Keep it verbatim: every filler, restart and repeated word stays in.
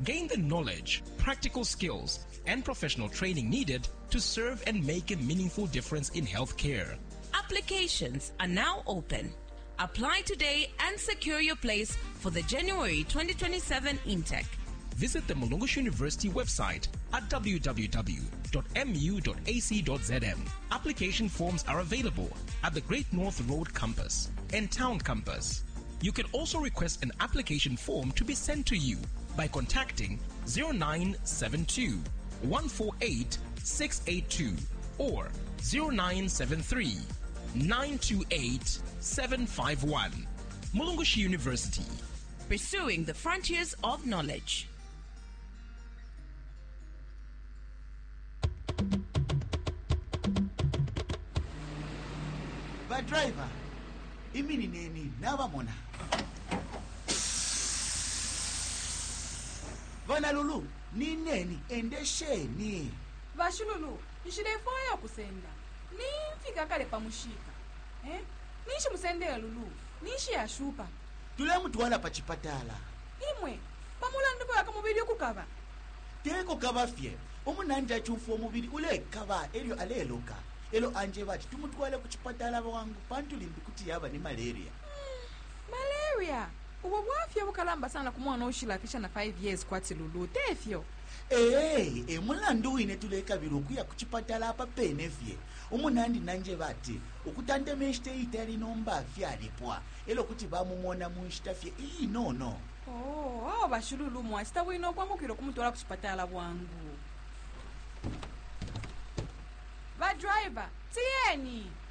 Gain the knowledge, practical skills, and professional training needed to serve and make a meaningful difference in healthcare. Applications are now open. Apply today and secure your place for the January twenty twenty-seven intake. Visit the Mulungushi University website at w w w dot m u dot a c dot z m. Application forms are available at the Great North Road campus and Town campus. You can also request an application form to be sent to you by contacting zero nine seven two, one four eight, six eight two or zero nine seven three, nine two eight, seven five one. Mulungushi University. Pursuing the frontiers of knowledge. But driver, imini neni nava mona. Vana Lulu, ni neni endesheni. Vashululu, nishirefoya kusenda. Ni mfika kale pamushika. Eh? Nishi musendea Lulu. Nishi ya shupa. Tule mtu wala pachipatala. Imwe, pamula nduko yaka mubili okukaba. Teko kaba fye. Omunanja chufu omubili ule kaba elio aleloka. Elo anje bati tumutwale kuchipatala wangu pantulimbi kuti yaba ni malaria. Mm, malaria? Uwa wafya bukalamba sana kumwana oshila kisha na five years kwati Lulu. Tefyo. Eh, e mulandu ine tuleka biruku ya kuchipatala apa penefye. Omunandi nanje bati ukutande meshte itali nomba fya lipwa. Elo kuti bamumona muishita fye ii no no. Oh, awa bashululu mwasita wino kwa mukiro kumutwala kuchipatala wangu. Va driver, tieni!